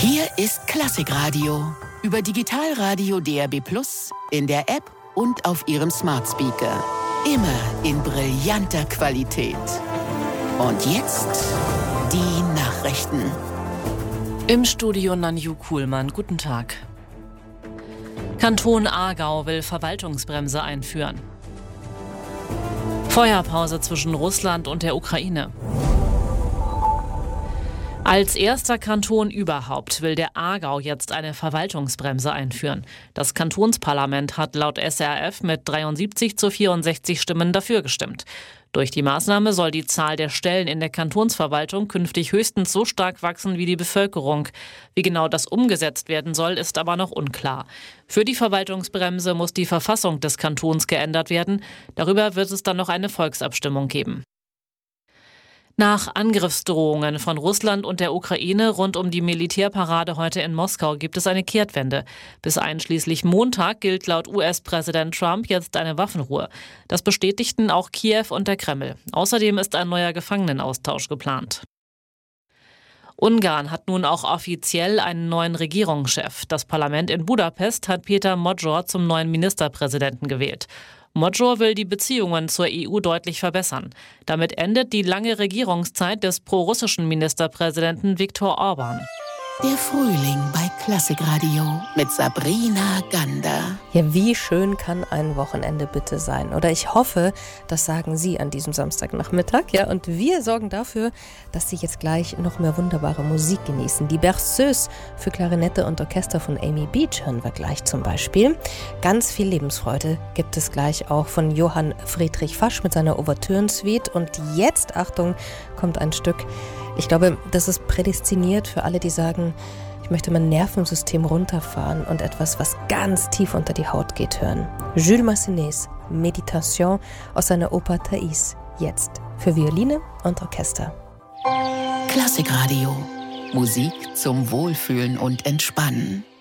Hier ist Klassikradio. Über Digitalradio DAB+, in der App und auf Ihrem Smart Speaker. Immer in brillanter Qualität. Und jetzt die Nachrichten. Im Studio Nanju Kuhlmann. Guten Tag. Kanton Aargau will Verwaltungsbremse einführen. Feuerpause zwischen Russland und der Ukraine. Als erster Kanton überhaupt will der Aargau jetzt eine Verwaltungsbremse einführen. Das Kantonsparlament hat laut SRF mit 73 zu 64 Stimmen dafür gestimmt. Durch die Maßnahme soll die Zahl der Stellen in der Kantonsverwaltung künftig höchstens so stark wachsen wie die Bevölkerung. Wie genau das umgesetzt werden soll, ist aber noch unklar. Für die Verwaltungsbremse muss die Verfassung des Kantons geändert werden. Darüber wird es dann noch eine Volksabstimmung geben. Nach Angriffsdrohungen von Russland und der Ukraine rund um die Militärparade heute in Moskau gibt es eine Kehrtwende. Bis einschließlich Montag gilt laut US-Präsident Trump jetzt eine Waffenruhe. Das bestätigten auch Kiew und der Kreml. Außerdem ist ein neuer Gefangenenaustausch geplant. Ungarn hat nun auch offiziell einen neuen Regierungschef. Das Parlament in Budapest hat Péter Magyar zum neuen Ministerpräsidenten gewählt. Magyar will die Beziehungen zur EU deutlich verbessern. Damit endet die lange Regierungszeit des prorussischen Ministerpräsidenten Viktor Orbán. Der Frühling bei Klassikradio mit Sabrina Gander. Ja, wie schön kann ein Wochenende bitte sein? Oder ich hoffe, das sagen Sie an diesem Samstagnachmittag. Ja, und wir sorgen dafür, dass Sie jetzt gleich noch mehr wunderbare Musik genießen. Die Berceuse für Klarinette und Orchester von Amy Beach hören wir gleich zum Beispiel. Ganz viel Lebensfreude gibt es gleich auch von Johann Friedrich Fasch mit seiner Ouvertüren-Suite. Und jetzt, Achtung, kommt ein Stück. Ich glaube, das ist prädestiniert für alle, die sagen, ich möchte mein Nervensystem runterfahren und etwas, was ganz tief unter die Haut geht, hören. Jules Massenets Meditation aus seiner Oper Thais. Jetzt für Violine und Orchester. Klassikradio. Musik zum Wohlfühlen und Entspannen.